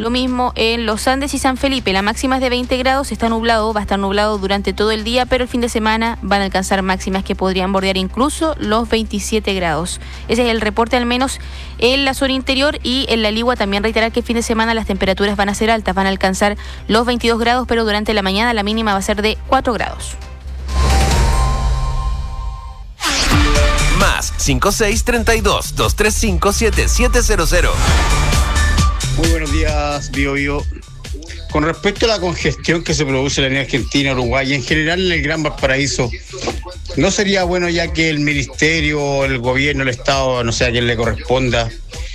Lo mismo en Los Andes y San Felipe. La máxima es de 20 grados, está nublado, va a estar nublado durante todo el día, pero el fin de semana van a alcanzar máximas que podrían bordear incluso los 27 grados. Ese es el reporte al menos en la zona interior, y en la Ligua también reiterar que el fin de semana las temperaturas van a ser altas, van a alcanzar los 22 grados, pero durante la mañana la mínima va a ser de 4 grados. Más 5632-235-7700. Muy buenos días, Bio. Con respecto a la congestión que se produce en la línea Argentina, Uruguay y en general en el Gran Valparaíso, ¿no sería bueno ya que el ministerio, el gobierno, el Estado, no sé a quién le corresponda,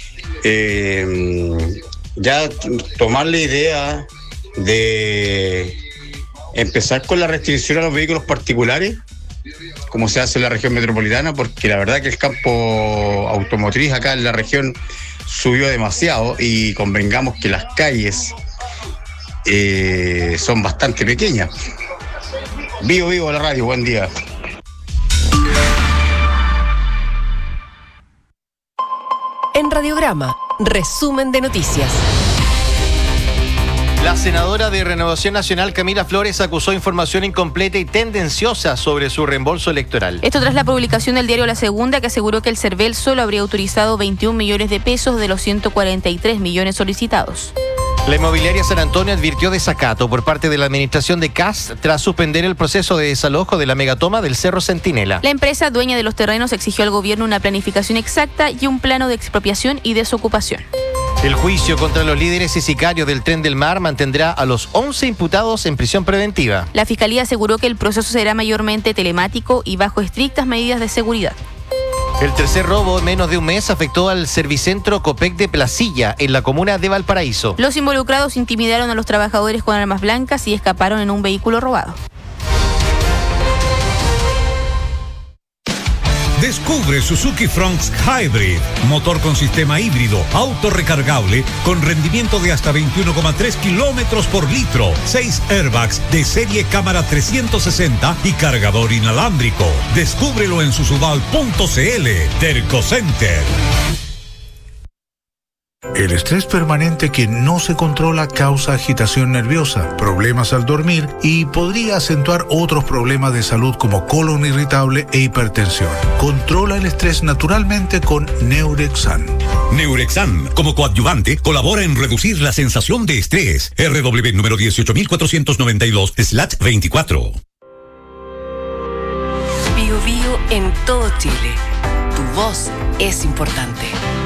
ya tomar la idea de empezar con la restricción a los vehículos particulares, como se hace en la región metropolitana? Porque la verdad que el campo automotriz acá en la región subió demasiado, y convengamos que las calles son bastante pequeñas. Vivo la radio, buen día. En Radiograma, resumen de noticias. La senadora de Renovación Nacional, Camila Flores, acusó información incompleta y tendenciosa sobre su reembolso electoral. Esto tras la publicación del diario La Segunda, que aseguró que el CERVEL solo habría autorizado 21 millones de pesos de los 143 millones solicitados. La inmobiliaria San Antonio advirtió desacato por parte de la administración de CAS tras suspender el proceso de desalojo de la megatoma del Cerro Centinela. La empresa dueña de los terrenos exigió al gobierno una planificación exacta y un plano de expropiación y desocupación. El juicio contra los líderes y sicarios del Tren del Mar mantendrá a los 11 imputados en prisión preventiva. La Fiscalía aseguró que el proceso será mayormente telemático y bajo estrictas medidas de seguridad. El tercer robo en menos de un mes afectó al Servicentro Copec de Placilla, en la comuna de Valparaíso. Los involucrados intimidaron a los trabajadores con armas blancas y escaparon en un vehículo robado. Descubre Suzuki Fronx Hybrid, motor con sistema híbrido, auto recargable, con rendimiento de hasta 21,3 kilómetros por litro, 6 airbags de serie cámara 360 y cargador inalámbrico. Descúbrelo en susudal.cl. Terco Center. El estrés permanente que no se controla causa agitación nerviosa, problemas al dormir y podría acentuar otros problemas de salud como colon irritable e hipertensión. Controla el estrés naturalmente con Neurexan. Neurexan, como coadyuvante, colabora en reducir la sensación de estrés. RW número 18492/24. Bio en todo Chile. Tu voz es importante.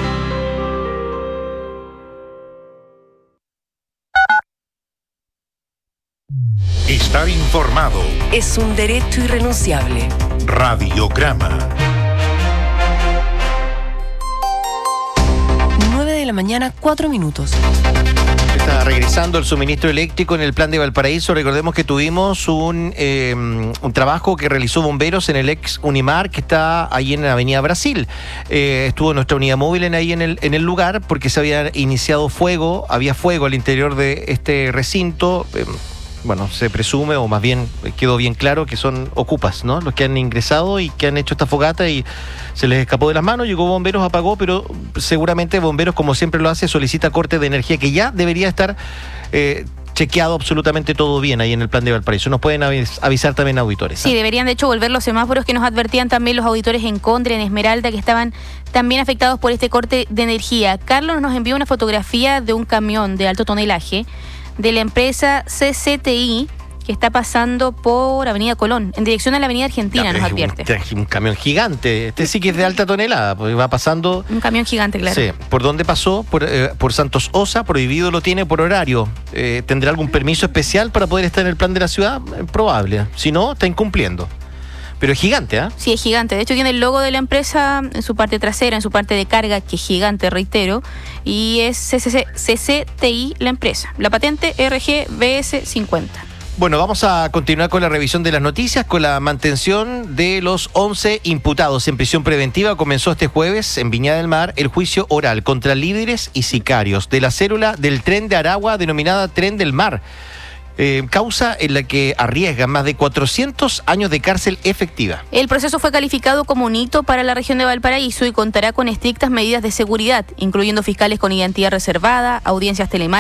Estar informado Es un derecho irrenunciable. Radiograma. 9:04 a.m. Está regresando el suministro eléctrico en el plan de Valparaíso. Recordemos que tuvimos un trabajo que realizó bomberos en el ex Unimar, que está ahí en la Avenida Brasil. Estuvo nuestra unidad móvil ahí en el lugar, porque se había iniciado fuego, había fuego al interior de este recinto. Bueno, se presume, o más bien quedó bien claro, que son ocupas, ¿no? Los que han ingresado y que han hecho esta fogata y se les escapó de las manos. Llegó bomberos, apagó, pero seguramente bomberos, como siempre lo hace, solicita corte de energía, que ya debería estar chequeado absolutamente todo bien ahí en el plan de Valparaíso. Nos pueden avisar también auditores. Sí, deberían de hecho volver los semáforos que nos advertían también los auditores en Condre, en Esmeralda, que estaban también afectados por este corte de energía. Carlos nos envió una fotografía de un camión de alto tonelaje de la empresa CCTI, que está pasando por Avenida Colón, en dirección a la Avenida Argentina, nos advierte. Un camión gigante, este sí que es de alta tonelada, porque va pasando... Un camión gigante, claro. Sí, ¿por dónde pasó? Por Santos Osa, prohibido lo tiene por horario. ¿Tendrá algún permiso especial para poder estar en el plan de la ciudad? Probable, si no, está incumpliendo. Pero es gigante, ¿ah? Sí, es gigante. De hecho, tiene el logo de la empresa en su parte trasera, en su parte de carga, que es gigante, reitero, y es CCTI la empresa. La patente RGBS 50. Bueno, vamos a continuar con la revisión de las noticias, con la mantención de los 11 imputados en prisión preventiva. Comenzó este jueves en Viña del Mar el juicio oral contra líderes y sicarios de la célula del Tren de Aragua, denominada Tren del Mar. Causa en la que arriesgan más de 400 años de cárcel efectiva. El proceso fue calificado como un hito para la región de Valparaíso y contará con estrictas medidas de seguridad, incluyendo fiscales con identidad reservada, audiencias telemáticas,